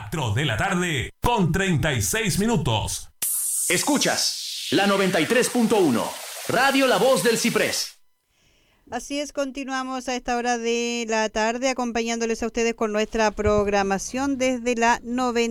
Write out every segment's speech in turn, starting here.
4 de la tarde con 36 minutos. Escuchas la 93.1, Radio La Voz del Ciprés. Así es, continuamos a esta hora de la tarde acompañándoles a ustedes con nuestra programación desde la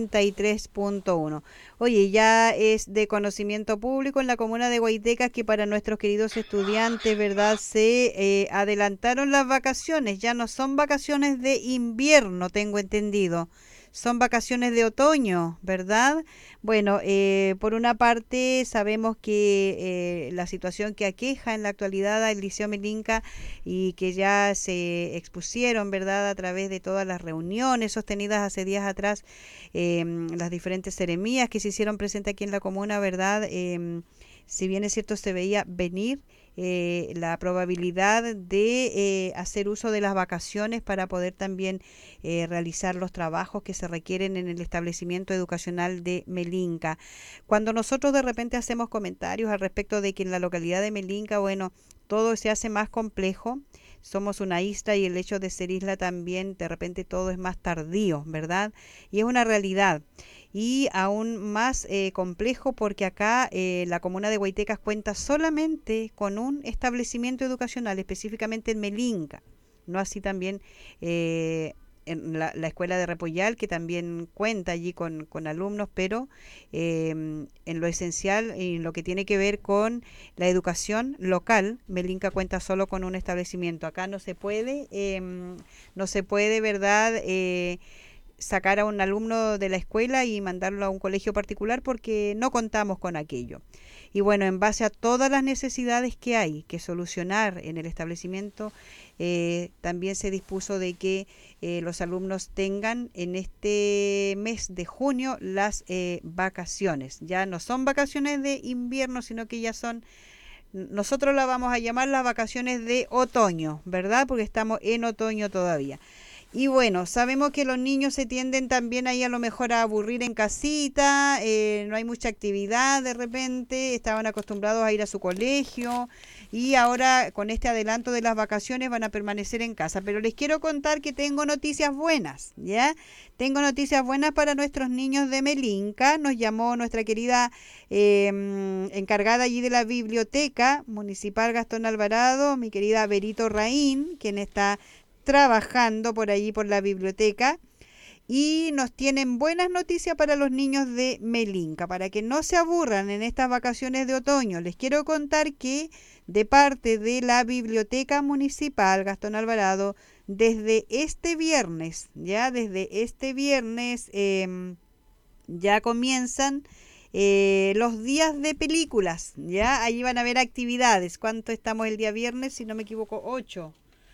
93.1. Oye, ya es de conocimiento público en la comuna de Guaitecas que para nuestros queridos estudiantes, ¿verdad? Se adelantaron las vacaciones, ya no son vacaciones de invierno, tengo entendido. Son vacaciones de otoño, ¿verdad? Bueno, por una parte sabemos que la situación que aqueja en la actualidad al Liceo Melinka y que ya se expusieron, ¿verdad? A través de todas las reuniones sostenidas hace días atrás, las diferentes seremías que se hicieron presentes aquí en la comuna, ¿verdad? Si bien es cierto, se veía venir la probabilidad de hacer uso de las vacaciones para poder también realizar los trabajos que se requieren en el establecimiento educacional de Melinka. Cuando nosotros de repente hacemos comentarios al respecto de que en la localidad de Melinka, bueno, todo se hace más complejo, somos una isla y el hecho de ser isla también, de repente todo es más tardío, ¿verdad? Y es una realidad. Y aún más complejo porque acá la comuna de Guaitecas cuenta solamente con un establecimiento educacional, específicamente en Melinka, no así también en la escuela de Repollal, que también cuenta allí con alumnos, pero en lo esencial y en lo que tiene que ver con la educación local, Melinka cuenta solo con un establecimiento. Acá no se puede, ¿verdad?, sacar a un alumno de la escuela y mandarlo a un colegio particular porque no contamos con aquello. Y bueno, en base a todas las necesidades que hay que solucionar en el establecimiento, también se dispuso de que los alumnos tengan en este mes de junio las vacaciones. Ya no son vacaciones de invierno, sino que ya son, nosotros las vamos a llamar las vacaciones de otoño, ¿verdad? Porque estamos en otoño todavía. Y bueno, sabemos que los niños se tienden también ahí a lo mejor a aburrir en casita, no hay mucha actividad de repente, estaban acostumbrados a ir a su colegio y ahora con este adelanto de las vacaciones van a permanecer en casa. Pero les quiero contar que tengo noticias buenas, ¿ya? Tengo noticias buenas para nuestros niños de Melinka. Nos llamó nuestra querida encargada allí de la biblioteca municipal Gastón Alvarado, mi querida Berito Raín, quien está trabajando por allí por la biblioteca y nos tienen buenas noticias para los niños de Melinka, para que no se aburran en estas vacaciones de otoño. Les quiero contar que de parte de la biblioteca municipal Gastón Alvarado, desde este viernes, ya comienzan los días de películas, ya allí van a haber actividades. ¿Cuánto estamos el día viernes? Si no me equivoco, 8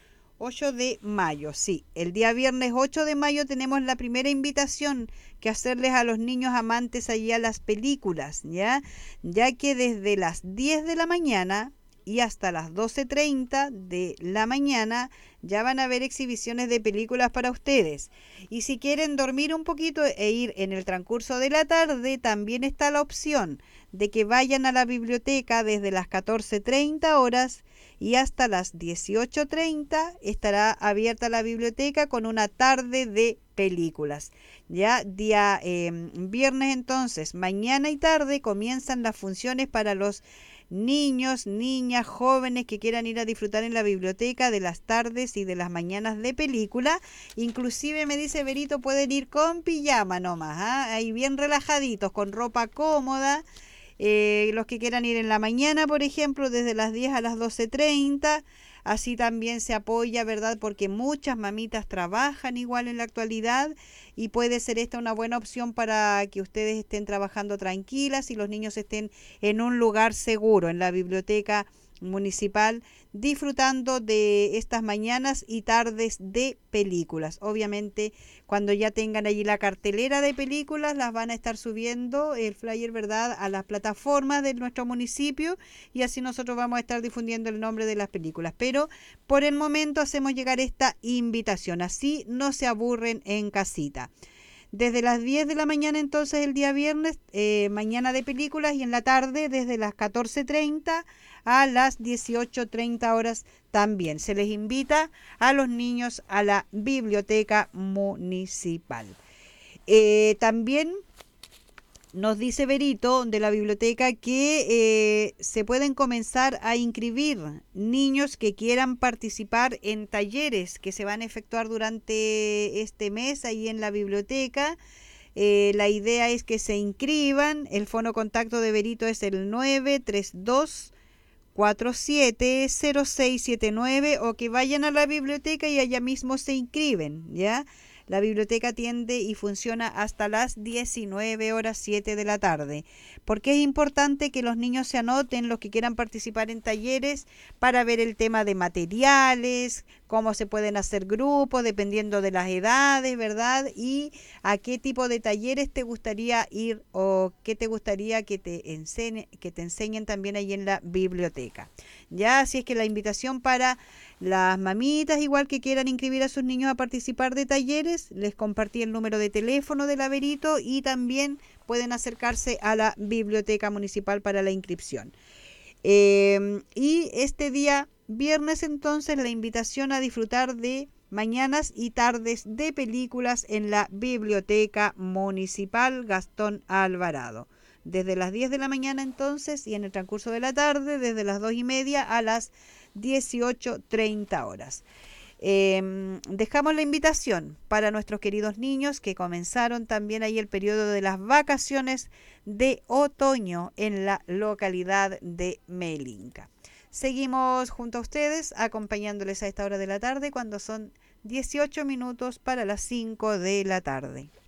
de mayo, sí. El día viernes 8 de mayo tenemos la primera invitación que hacerles a los niños amantes allí a las películas, ya que desde las 10 de la mañana y hasta las 12:30 de la mañana ya van a haber exhibiciones de películas para ustedes. Y si quieren dormir un poquito e ir en el transcurso de la tarde, también está la opción de que vayan a la biblioteca desde las 14:30 horas y hasta las 18:30 estará abierta la biblioteca con una tarde de películas. Ya día viernes entonces, mañana y tarde comienzan las funciones para los niños, niñas, jóvenes que quieran ir a disfrutar en la biblioteca de las tardes y de las mañanas de película. Inclusive me dice Berito, pueden ir con pijama nomás, ahí bien relajaditos, con ropa cómoda. Los que quieran ir en la mañana, por ejemplo, desde las 10 a las 12:30, así también se apoya, ¿verdad? Porque muchas mamitas trabajan igual en la actualidad y puede ser esta una buena opción para que ustedes estén trabajando tranquilas y los niños estén en un lugar seguro, en la biblioteca municipal, disfrutando de estas mañanas y tardes de películas. Obviamente, cuando ya tengan allí la cartelera de películas, las van a estar subiendo el flyer, ¿verdad?, a las plataformas de nuestro municipio y así nosotros vamos a estar difundiendo el nombre de las películas. Pero por el momento hacemos llegar esta invitación, así no se aburren en casita. Desde las 10 de la mañana entonces el día viernes, mañana de películas, y en la tarde desde las 14:30 a las 18:30 horas también. Se les invita a los niños a la biblioteca municipal. También nos dice Berito de la biblioteca que se pueden comenzar a inscribir niños que quieran participar en talleres que se van a efectuar durante este mes ahí en la biblioteca. La idea es que se inscriban. El fono contacto de Berito es el 932470679 o que vayan a la biblioteca y allá mismo se inscriben, ¿ya? La biblioteca atiende y funciona hasta las 19:07 de la tarde. Porque es importante que los niños se anoten, los que quieran participar en talleres, para ver el tema de materiales, cómo se pueden hacer grupos, dependiendo de las edades, ¿verdad? Y a qué tipo de talleres te gustaría ir o qué te gustaría que te enseñen también ahí en la biblioteca. Ya, así es que la invitación para las mamitas, igual que quieran inscribir a sus niños a participar de talleres, les compartí el número de teléfono del Berito y también pueden acercarse a la biblioteca municipal para la inscripción. Y este día viernes entonces la invitación a disfrutar de mañanas y tardes de películas en la biblioteca municipal Gastón Alvarado. Desde las 10 de la mañana entonces y en el transcurso de la tarde desde las 2:30 a las 18:30 horas. Dejamos la invitación para nuestros queridos niños que comenzaron también ahí el periodo de las vacaciones de otoño en la localidad de Melinca. Seguimos junto a ustedes acompañándoles a esta hora de la tarde cuando son 18 minutos para las 5 de la tarde.